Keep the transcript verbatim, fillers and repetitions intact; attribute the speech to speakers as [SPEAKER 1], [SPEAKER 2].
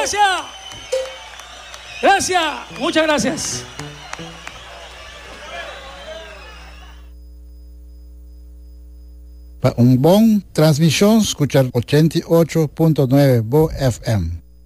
[SPEAKER 1] Gracias. Gracias. Muchas gracias.
[SPEAKER 2] Para un bom transmisión, escuchar ochenta y ocho punto nueve Bo F M.